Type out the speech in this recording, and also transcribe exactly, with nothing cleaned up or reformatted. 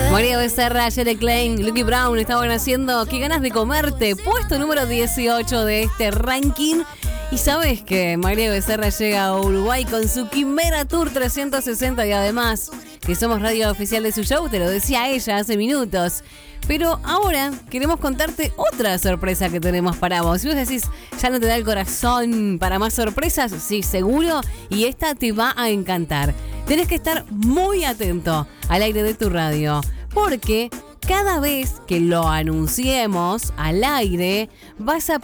María Becerra, Jere Klein, Lucky Brown estaban haciendo Qué ganas de comerte, puesto número dieciocho de este ranking. Y sabes que María Becerra llega a Uruguay con su Quimera Tour trescientos sesenta y además que somos radio oficial de su show, te lo decía ella hace minutos. Pero ahora queremos contarte otra sorpresa que tenemos para vos. Si vos decís, ya no te da el corazón para más sorpresas, sí, seguro, y esta te va a encantar. Tenés que estar muy atento al aire de tu radio, porque cada vez que lo anunciemos al aire, vas a